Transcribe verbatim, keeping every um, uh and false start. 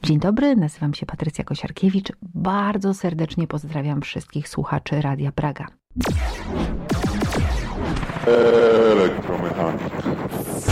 Dzień dobry, nazywam się Patrycja Kosiarkiewicz. Bardzo serdecznie pozdrawiam wszystkich słuchaczy Radia Praga. Elektromechanik.